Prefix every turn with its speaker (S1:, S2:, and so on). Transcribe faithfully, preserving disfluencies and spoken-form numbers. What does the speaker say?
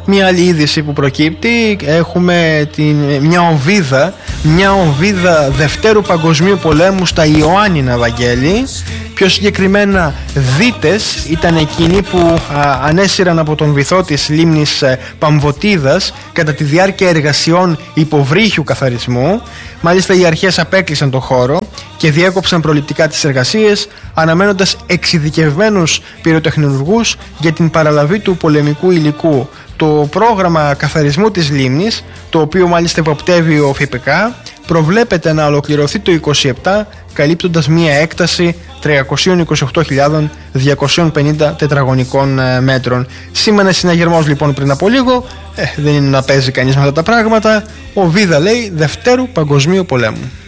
S1: Μια άλλη είδηση που προκύπτει, έχουμε την, μια οβίδα, μια οβίδα Δευτέρου Παγκοσμίου Πολέμου στα Ιωάννινα, Βαγγέλη. Πιο συγκεκριμένα δίτες ήταν εκείνοι που α, ανέσυραν από τον βυθό της λίμνης ε, Παμβοτίδας κατά τη διάρκεια εργασιών υποβρύχιου καθαρισμού. Μάλιστα οι αρχές απέκλεισαν το χώρο και διέκοψαν προληπτικά τις εργασίες, αναμένοντας εξειδικευμένους πυροτεχνουργούς για την παραλαβή του πολεμικού υλικού. Το πρόγραμμα καθαρισμού της λίμνης, το οποίο μάλιστα υποπτεύει ο ΦΠΚ, προβλέπεται να ολοκληρωθεί το είκοσι επτά, καλύπτοντας μία έκταση τριακόσιες είκοσι οκτώ χιλιάδες διακόσιες πενήντα τετραγωνικών μέτρων. Σήμανε συναγερμός λοιπόν πριν από λίγο, ε, δεν είναι να παίζει κανείς με αυτά τα πράγματα. Ο Βίδα λέει Δευτέρου Παγκοσμίου Πολέμου.